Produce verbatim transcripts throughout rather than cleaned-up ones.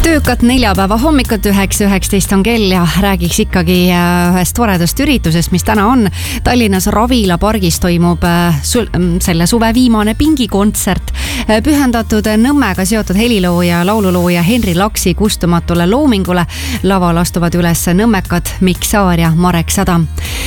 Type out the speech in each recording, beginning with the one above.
töökat neljapäeva hommikut, üheksa üheksateist on kell ja räägiks ikkagi ühest toredast üritusest, mis täna on. Tallinnas Ravila pargis toimub selle suve viimane pingikontsert, pühendatud Nõmmega seotud helilooja, laululooja Henri Laksi kustumatule loomingule. Laval astuvad üles nõmmekad Mikk Saar ja Marek Sadam.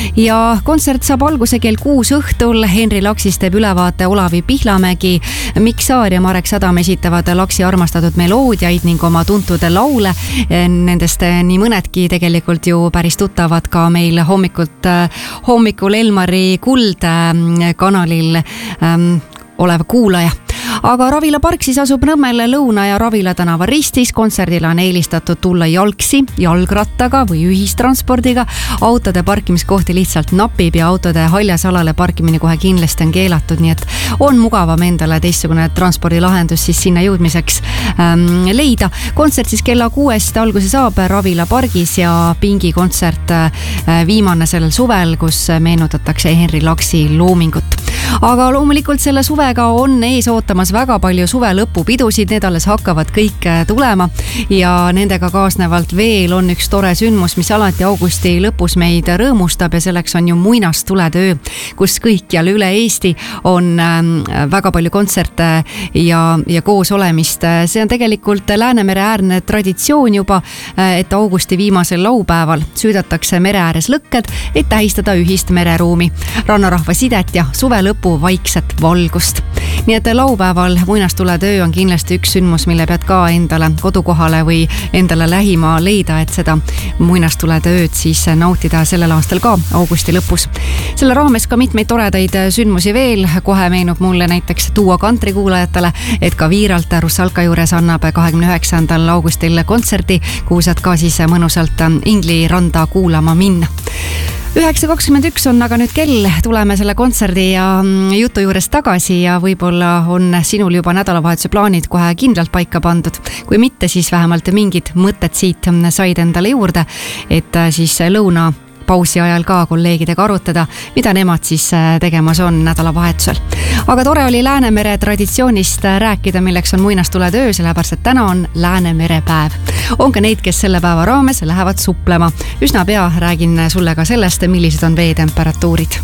Ja kontsert saab alguse kell kuus õhtul. Henri Laksist teeb ülevaate Olavi Pihlamägi. Mikk Saar ja Marek Sadam esitavad Laksi armastatud meloodiaid ning oma tuntud laule. Nendest nii mõnedki tegelikult ju päris tuttavad ka meil hommikult, hommikul Elmari Kuld kanalil ähm, olev kuulaja. Aga Ravila park siis asub Nõmmel Lõuna ja Ravila tänava ristis. Kontserdile on eelistatud tulla jalgsi, jalgrattaga või ühistranspordiga. Autode parkimiskohti lihtsalt napib ja autode haljasalale parkimine kohe kindlasti on keelatud, nii et on mugavam endale teistsugune transpordilahendus siis sinna jõudmiseks ähm, leida. Kontsert siis kella kuuest alguse saab Ravila pargis ja pingikontsert äh, viimane sellel suvel, kus meenutatakse Henri Laksi loomingut. Aga loomulikult selle suvega on ees ootamas väga palju suve lõpupidusid, need alles hakkavad kõik tulema ja nendega kaasnevalt veel on üks tore sündmus, mis alati augusti lõpus meid rõõmustab ja selleks on ju muinastuletöö, kus kõikjal üle Eesti on väga palju kontserte ja, ja koos olemist. See on tegelikult Läänemere äärne traditsioon juba, et augusti viimasel laupäeval süüdatakse mere ääres lõkked, et tähistada ühist mereruumi, rannarahva sidet ja suve lõpu vaikset valgust. Nii et laupäeval muinastuletöö on kindlasti üks sündmus, mille pead ka endale kodukohale või endale lähima leida, et seda muinastuletööd siis nautida sellel aastal ka augusti lõpus. Selle raames ka mitmeid toredaid sündmusi veel. Kohe meenub mulle näiteks tuua kantrikuulajatele, et ka Viiralt Russalka juures annab kahekümne üheksandal augustil kontserti, kuhu saad ka siis mõnusalt Ingli randa kuulama minna. üheksa kakskümmend üks on aga nüüd kell, tuleme selle kontserdi ja jutu juures tagasi ja võib-olla on sinul juba nädalavahetuse plaanid kohe kindlalt paika pandud. Kui mitte, siis vähemalt mingid mõtted siit said endale juurde, et siis lõuna pausi ajal ka kolleegidega arutada, mida nemad siis tegemas on nädalavahetusel. Aga tore oli Läänemere traditsioonist rääkida, milleks on muinastuletöö, sellepärast et täna on Läänemere päev. On ka neid, kes selle päeva raames lähevad suplema. Üsna pea räägin sulle ka sellest, millised on veetemperatuurid.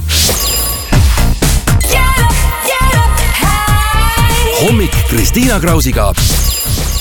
Hommik Kristiina Krausiga.